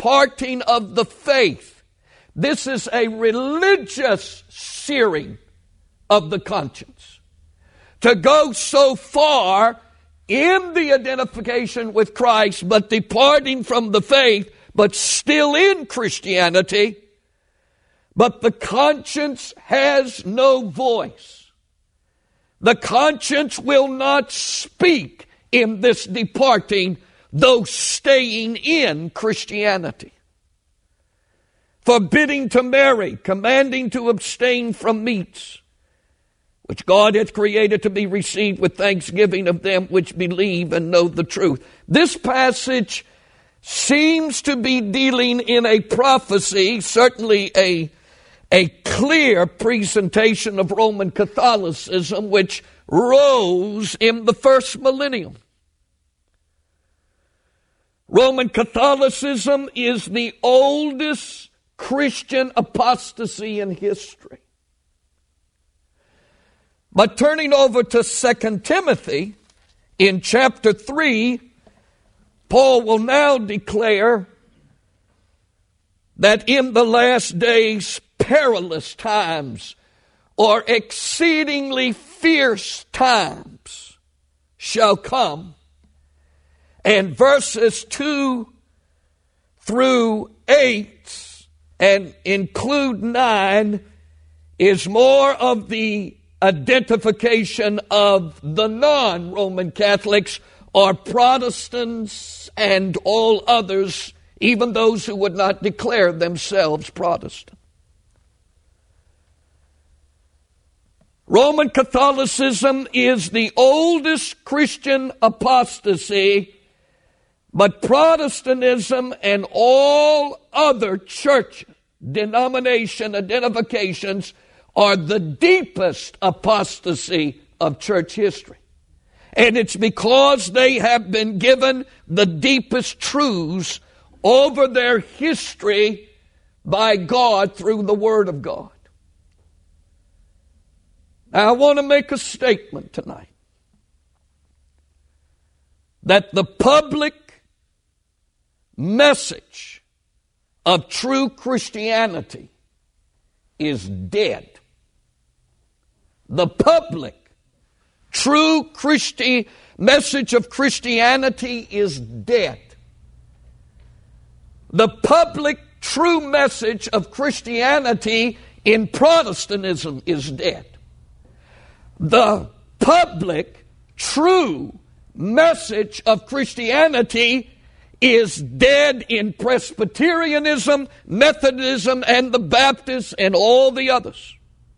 departing of the faith. This is a religious searing of the conscience. To go so far in the identification with Christ, but departing from the faith, but still in Christianity, but the conscience has no voice. The conscience will not speak in this departing, though staying in Christianity. Forbidding to marry, commanding to abstain from meats, which God hath created to be received with thanksgiving of them which believe and know the truth. This passage seems to be dealing in a prophecy, certainly a clear presentation of Roman Catholicism, which rose in the first millennium. Roman Catholicism is the oldest Christian apostasy in history. But turning over to 2 Timothy, in chapter 3, Paul will now declare that in the last days perilous times, or exceedingly fierce times, shall come. And verses 2 through 8 and include 9 is more of the identification of the non-Roman Catholics or Protestants and all others, even those who would not declare themselves Protestant. Roman Catholicism is the oldest Christian apostasy, but Protestantism and all other church denomination identifications are the deepest apostasy of church history. And it's because they have been given the deepest truths over their history by God through the Word of God. Now, I want to make a statement tonight that the public message of true Christianity is dead. The public true message of Christianity is dead. The public true message of Christianity in Protestantism is dead. The public true message of Christianity is dead in Presbyterianism, Methodism, and the Baptists, and all the others.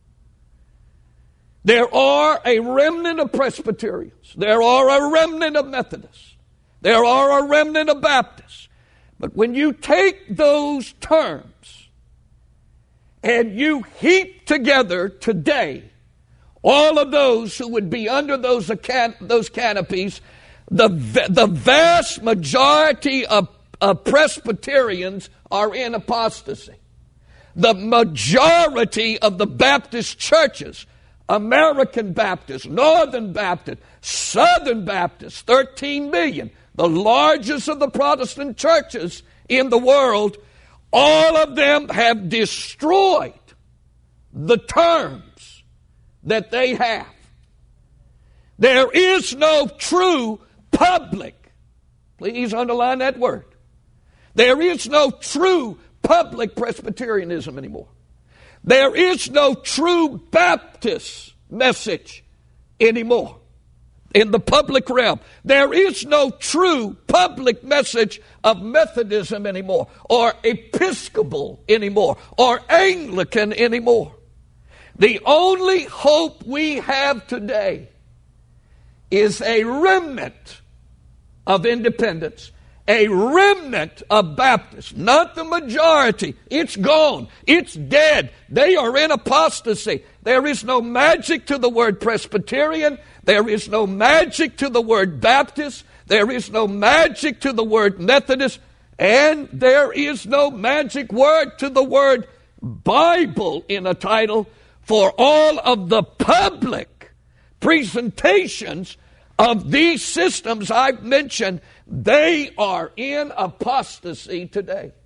There are a remnant of Presbyterians. There are a remnant of Methodists. There are a remnant of Baptists. But when you take those terms and you heap together today all of those who would be under those canopies, the vast majority of Presbyterians are in apostasy. The majority of the Baptist churches, American Baptist, Northern Baptist, Southern Baptist, 13 million, the largest of the Protestant churches in the world, all of them have destroyed the terms that they have. There is no true public, please underline that word. There is no true public Presbyterianism anymore. There is no true Baptist message anymore in the public realm. There is no true public message of Methodism anymore, or Episcopal anymore, or Anglican anymore. The only hope we have today is a remnant of independents, a remnant of Baptists, not the majority. It's gone. It's dead. They are in apostasy. There is no magic to the word Presbyterian. There is no magic to the word Baptist. There is no magic to the word Methodist. And there is no magic word to the word Bible in a title, for all of the public presentations of these systems I've mentioned, they are in apostasy today.